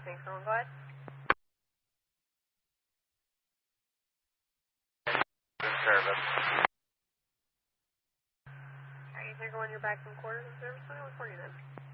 Thanks, everyone. Go ahead. Service. Alright, you think when you're back from quarters and service, I'll report you then.